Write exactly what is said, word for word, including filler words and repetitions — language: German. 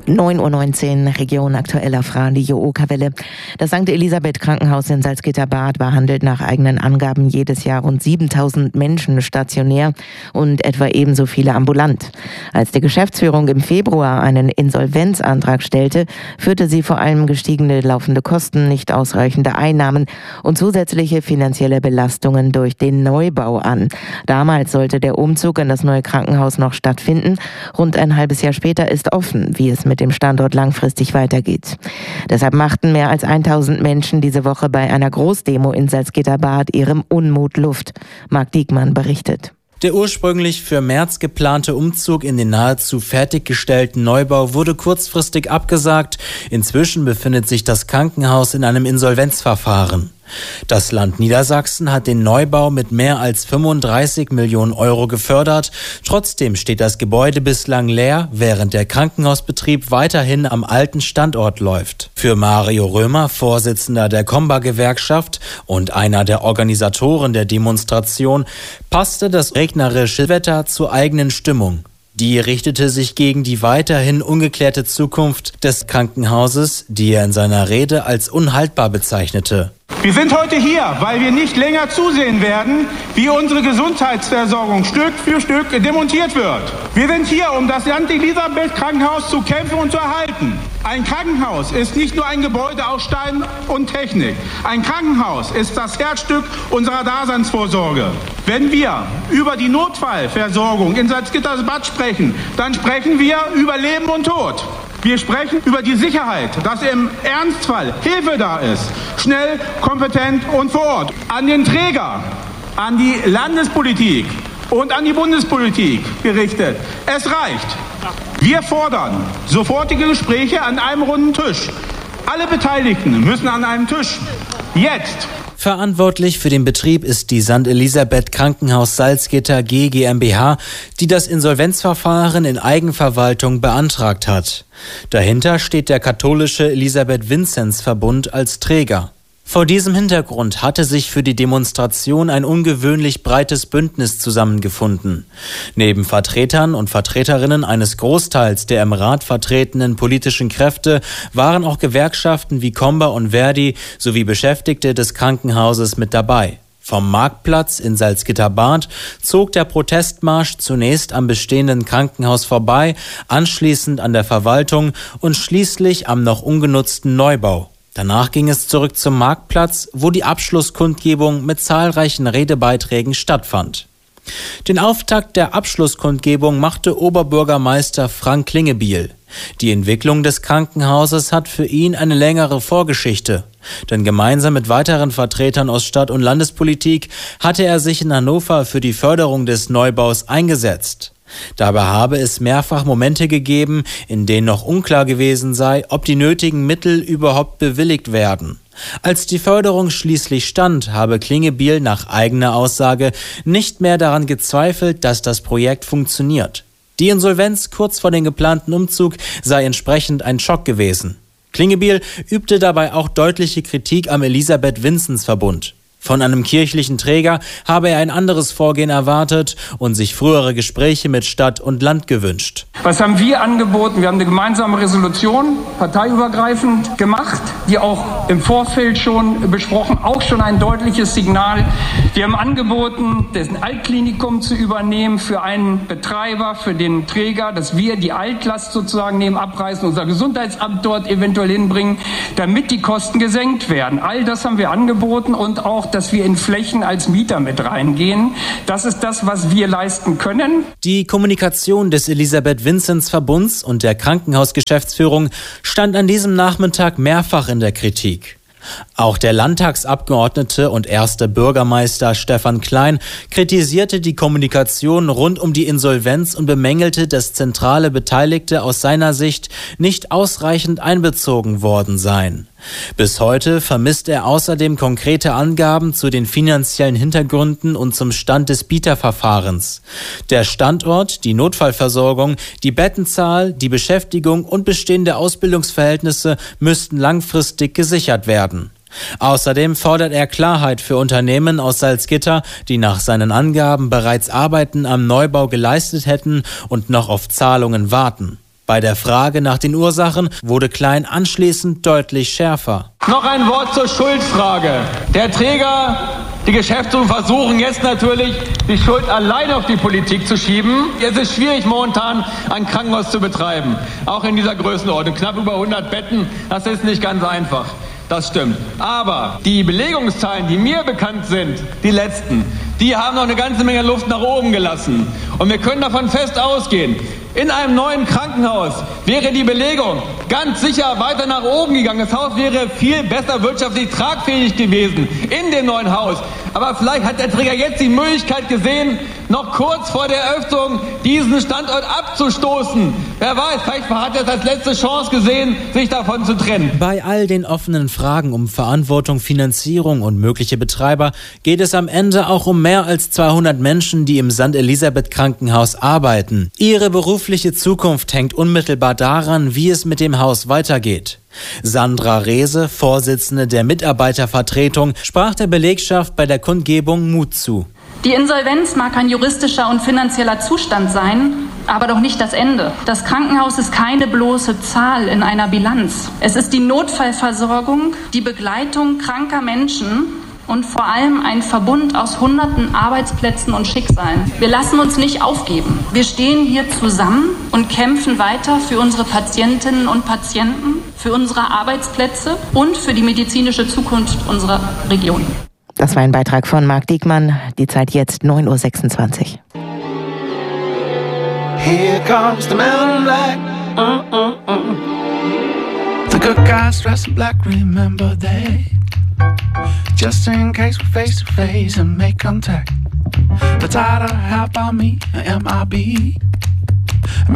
neun Uhr neunzehn, Region aktuell auf Radio Okerwelle. Das Sankt Elisabeth Krankenhaus in Salzgitter-Bad behandelt nach eigenen Angaben jedes Jahr rund siebentausend Menschen stationär und etwa ebenso viele ambulant. Als die Geschäftsführung im Februar einen Insolvenzantrag stellte, führte sie vor allem gestiegene laufende Kosten, nicht ausreichende Einnahmen und zusätzliche finanzielle Belastungen durch den Neubau an. Damals sollte der Umzug in das neue Krankenhaus noch stattfinden. Rund ein halbes Jahr später ist offen, wie es mit dem Standort langfristig weitergeht. Deshalb machten mehr als tausend Menschen diese Woche bei einer Großdemo in Salzgitter-Bad ihrem Unmut Luft. Marc Diekmann berichtet. Der ursprünglich für März geplante Umzug in den nahezu fertiggestellten Neubau wurde kurzfristig abgesagt. Inzwischen befindet sich das Krankenhaus in einem Insolvenzverfahren. Das Land Niedersachsen hat den Neubau mit mehr als fünfunddreißig Millionen Euro gefördert. Trotzdem steht das Gebäude bislang leer, während der Krankenhausbetrieb weiterhin am alten Standort läuft. Für Mario Römer, Vorsitzender der Comba-Gewerkschaft und einer der Organisatoren der Demonstration, passte das regnerische Wetter zur eigenen Stimmung. Die richtete sich gegen die weiterhin ungeklärte Zukunft des Krankenhauses, die er in seiner Rede als unhaltbar bezeichnete. Wir sind heute hier, weil wir nicht länger zusehen werden, wie unsere Gesundheitsversorgung Stück für Stück demontiert wird. Wir sind hier, um das Sankt Elisabeth Krankenhaus zu kämpfen und zu erhalten. Ein Krankenhaus ist nicht nur ein Gebäude aus Stein und Technik. Ein Krankenhaus ist das Herzstück unserer Daseinsvorsorge. Wenn wir über die Notfallversorgung in Salzgitter-Bad sprechen, dann sprechen wir über Leben und Tod. Wir sprechen über die Sicherheit, dass im Ernstfall Hilfe da ist, schnell, kompetent und vor Ort. An den Träger, an die Landespolitik und an die Bundespolitik gerichtet. Es reicht. Wir fordern sofortige Gespräche an einem runden Tisch. Alle Beteiligten müssen an einem Tisch. Jetzt. Verantwortlich für den Betrieb ist die Sankt Elisabeth Krankenhaus Salzgitter G GmbH, die das Insolvenzverfahren in Eigenverwaltung beantragt hat. Dahinter steht der katholische Elisabeth-Vinzenz-Verbund als Träger. Vor diesem Hintergrund hatte sich für die Demonstration ein ungewöhnlich breites Bündnis zusammengefunden. Neben Vertretern und Vertreterinnen eines Großteils der im Rat vertretenen politischen Kräfte waren auch Gewerkschaften wie Comba und Verdi sowie Beschäftigte des Krankenhauses mit dabei. Vom Marktplatz in Salzgitter-Bad zog der Protestmarsch zunächst am bestehenden Krankenhaus vorbei, anschließend an der Verwaltung und schließlich am noch ungenutzten Neubau. Danach ging es zurück zum Marktplatz, wo die Abschlusskundgebung mit zahlreichen Redebeiträgen stattfand. Den Auftakt der Abschlusskundgebung machte Oberbürgermeister Frank Klingebiel. Die Entwicklung des Krankenhauses hat für ihn eine längere Vorgeschichte. Denn gemeinsam mit weiteren Vertretern aus Stadt- und Landespolitik hatte er sich in Hannover für die Förderung des Neubaus eingesetzt. Dabei habe es mehrfach Momente gegeben, in denen noch unklar gewesen sei, ob die nötigen Mittel überhaupt bewilligt werden. Als die Förderung schließlich stand, habe Klingebiel nach eigener Aussage nicht mehr daran gezweifelt, dass das Projekt funktioniert. Die Insolvenz kurz vor dem geplanten Umzug sei entsprechend ein Schock gewesen. Klingebiel übte dabei auch deutliche Kritik am Elisabeth-Vinzenz-Verbund. Von einem kirchlichen Träger habe er ein anderes Vorgehen erwartet und sich frühere Gespräche mit Stadt und Land gewünscht. Was haben wir angeboten? Wir haben eine gemeinsame Resolution, parteiübergreifend gemacht, die auch im Vorfeld schon besprochen, auch schon ein deutliches Signal. Wir haben angeboten, das Altklinikum zu übernehmen für einen Betreiber, für den Träger, dass wir die Altlast sozusagen neben abreißen, unser Gesundheitsamt dort eventuell hinbringen, damit die Kosten gesenkt werden. All das haben wir angeboten und auch, dass wir in Flächen als Mieter mit reingehen. Das ist das, was wir leisten können. Die Kommunikation des Elisabeth-Vinzenz-Verbunds und der Krankenhausgeschäftsführung stand an diesem Nachmittag mehrfach in der Kritik. Auch der Landtagsabgeordnete und erste Bürgermeister Stefan Klein kritisierte die Kommunikation rund um die Insolvenz und bemängelte, dass zentrale Beteiligte aus seiner Sicht nicht ausreichend einbezogen worden seien. Bis heute vermisst er außerdem konkrete Angaben zu den finanziellen Hintergründen und zum Stand des Bieterverfahrens. Der Standort, die Notfallversorgung, die Bettenzahl, die Beschäftigung und bestehende Ausbildungsverhältnisse müssten langfristig gesichert werden. Außerdem fordert er Klarheit für Unternehmen aus Salzgitter, die nach seinen Angaben bereits Arbeiten am Neubau geleistet hätten und noch auf Zahlungen warten. Bei der Frage nach den Ursachen wurde Klein anschließend deutlich schärfer. Noch ein Wort zur Schuldfrage. Der Träger, die Geschäftsführung versuchen jetzt natürlich, die Schuld alleine auf die Politik zu schieben. Es ist schwierig momentan, ein Krankenhaus zu betreiben. Auch in dieser Größenordnung. Knapp über hundert Betten, das ist nicht ganz einfach. Das stimmt. Aber die Belegungszahlen, die mir bekannt sind, die letzten, die haben noch eine ganze Menge Luft nach oben gelassen. Und wir können davon fest ausgehen, in einem neuen Krankenhaus wäre die Belegung ganz sicher weiter nach oben gegangen. Das Haus wäre viel besser wirtschaftlich tragfähig gewesen in dem neuen Haus. Aber vielleicht hat der Träger jetzt die Möglichkeit gesehen, noch kurz vor der Eröffnung diesen Standort abzustoßen. Wer weiß, vielleicht hat er es als letzte Chance gesehen, sich davon zu trennen. Bei all den offenen Fragen um Verantwortung, Finanzierung und mögliche Betreiber geht es am Ende auch um mehr als zweihundert Menschen, die im Sankt Elisabeth Krankenhaus arbeiten. Ihre berufliche Zukunft hängt unmittelbar daran, wie es mit dem Haus weitergeht. Sandra Rehse, Vorsitzende der Mitarbeitervertretung, sprach der Belegschaft bei der Kundgebung Mut zu. Die Insolvenz mag ein juristischer und finanzieller Zustand sein, aber doch nicht das Ende. Das Krankenhaus ist keine bloße Zahl in einer Bilanz. Es ist die Notfallversorgung, die Begleitung kranker Menschen und vor allem ein Verbund aus hunderten Arbeitsplätzen und Schicksalen. Wir lassen uns nicht aufgeben. Wir stehen hier zusammen und kämpfen weiter für unsere Patientinnen und Patienten, für unsere Arbeitsplätze und für die medizinische Zukunft unserer Region. Das war ein Beitrag von Marc Diekmann. Die Zeit jetzt neun Uhr sechsundzwanzig. Here comes the man in black. Mm, mm, mm. The good guys dressed in black, remember that. Just in case we're face to face and make contact. The title, how about me, M I B?